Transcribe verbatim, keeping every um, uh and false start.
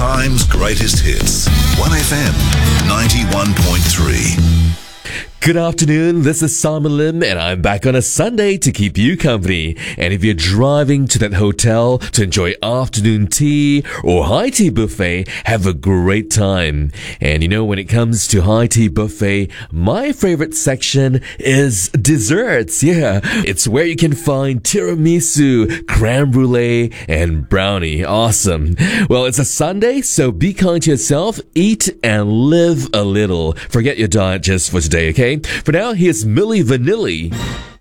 time's greatest hits. one F M ninety-one point three. Good afternoon, this is Simon Lim and I'm back on a Sunday to keep you company. And if you're driving to that hotel to enjoy afternoon tea or high tea buffet, have a great time. And you know, when it comes to high tea buffet, my favorite section is desserts. Yeah, it's where you can find tiramisu, creme brulee, and brownie. Awesome. Well, it's a Sunday, so be kind to yourself, eat and live a little. Forget your diet just for today, okay? For now, here's Milli Vanilli.